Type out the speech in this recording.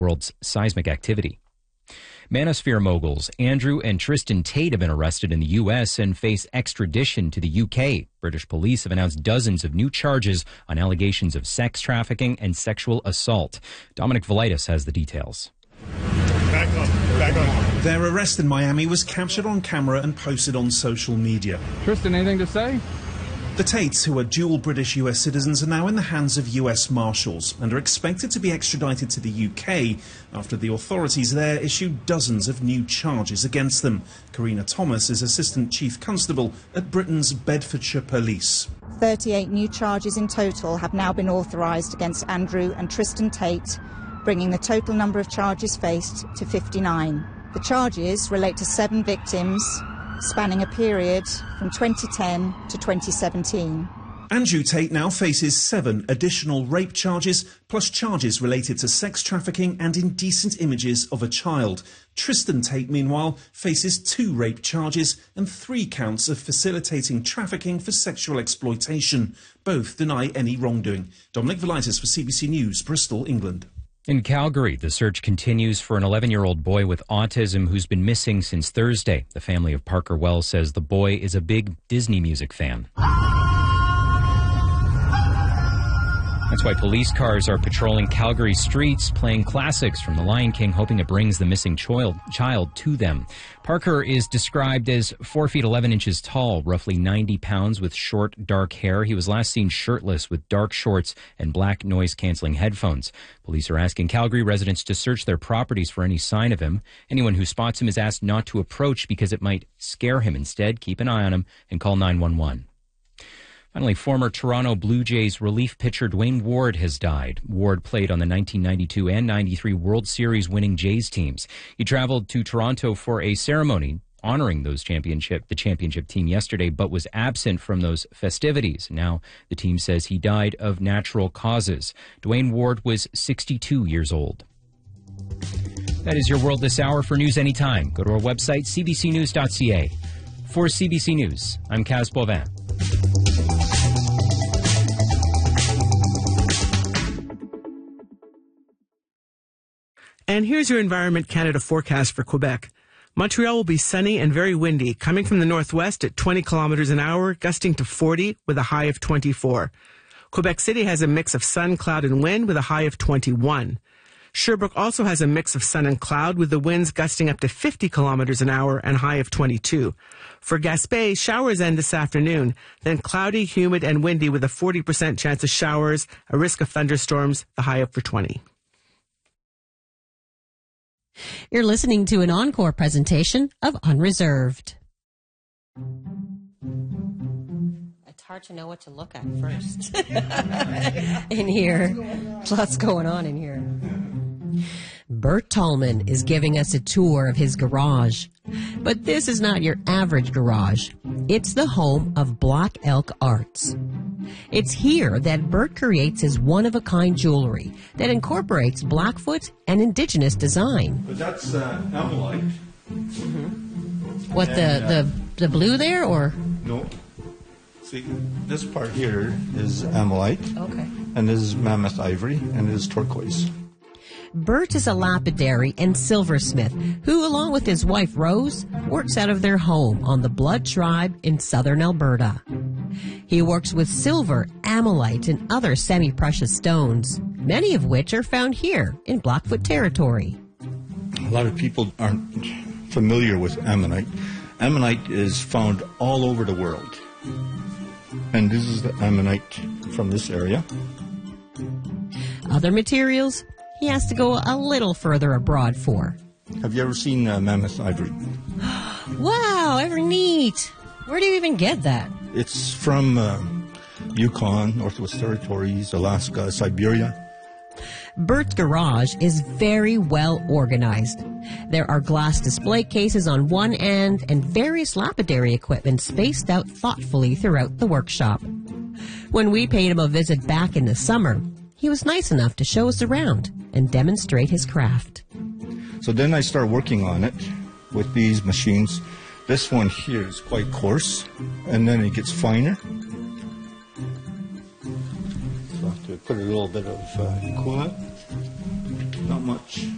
world's seismic activity. Manosphere moguls Andrew and Tristan Tate have been arrested in the U.S. and face extradition to the U.K. British police have announced dozens of new charges on allegations of sex trafficking and sexual assault. Dominic Velitis has the details. Back on. Their arrest in Miami was captured on camera and posted on social media. Tristan, anything to say? The Tates, who are dual British-US citizens, are now in the hands of US Marshals and are expected to be extradited to the UK after the authorities there issued dozens of new charges against them. Karina Thomas is Assistant Chief Constable at Britain's Bedfordshire Police. 38 new charges in total have now been authorised against Andrew and Tristan Tate, bringing the total number of charges faced to 59. The charges relate to 7 victims, spanning a period from 2010 to 2017. Andrew Tate now faces 7 additional rape charges, plus charges related to sex trafficking and indecent images of a child. Tristan Tate, meanwhile, faces 2 rape charges and 3 counts of facilitating trafficking for sexual exploitation. Both deny any wrongdoing. Dominic Velitis for CBC News, Bristol, England. In Calgary, the search continues for an 11-year-old boy with autism who's been missing since Thursday. The family of Parker Wells says the boy is a big Disney music fan. That's why police cars are patrolling Calgary streets, playing classics from The Lion King, hoping it brings the missing child to them. Parker is described as 4 feet 11 inches tall, roughly 90 pounds, with short, dark hair. He was last seen shirtless with dark shorts and black noise-canceling headphones. Police are asking Calgary residents to search their properties for any sign of him. Anyone who spots him is asked not to approach because it might scare him. Instead, keep an eye on him and call 911. Finally, former Toronto Blue Jays relief pitcher Dwayne Ward has died. Ward played on the 1992 and 93 World Series winning Jays teams. He traveled to Toronto for a ceremony honoring the championship team yesterday, but was absent from those festivities. Now, the team says he died of natural causes. Dwayne Ward was 62 years old. That is your world this hour. For news anytime, go to our website, cbcnews.ca. For CBC News, I'm Kaz Bovin. And here's your Environment Canada forecast for Quebec. Montreal will be sunny and very windy, coming from the northwest at 20 kilometers an hour, gusting to 40 with a high of 24. Quebec City has a mix of sun, cloud, and wind with a high of 21. Sherbrooke also has a mix of sun and cloud with the winds gusting up to 50 kilometers an hour and high of 22. For Gaspé, showers end this afternoon, then cloudy, humid, and windy with a 40% chance of showers, a risk of thunderstorms, the high up for 20. You're listening to an encore presentation of Unreserved. It's hard to know what to look at first in here. Lots going on in here. Bert Tallman is giving us a tour of his garage. But this is not your average garage. It's the home of Black Elk Arts. It's here that Bert creates his one-of-a-kind jewelry that incorporates Blackfoot and Indigenous design. But that's Amalite. Mm-hmm. What, the blue there, or? No. See, this part here is Amalite. Okay. And this is Mammoth Ivory, and this is turquoise. Bert is a lapidary and silversmith who, along with his wife Rose, works out of their home on the Blood Tribe in southern Alberta. He works with silver, amalite, and other semi-precious stones, many of which are found here in Blackfoot territory. A lot of people aren't familiar with ammonite. Ammonite is found all over the world. And this is the ammonite from this area. Other materials he has to go a little further abroad for. Have you ever seen Mammoth Ivory? Wow, ever neat. Where do you even get that? It's from Yukon, Northwest Territories, Alaska, Siberia. Bert's garage is very well organized. There are glass display cases on one end and various lapidary equipment spaced out thoughtfully throughout the workshop. When we paid him a visit back in the summer, he was nice enough to show us around and demonstrate his craft. So then I start working on it with these machines. This one here is quite coarse, and then it gets finer. So I have to put a little bit of coolant, not much.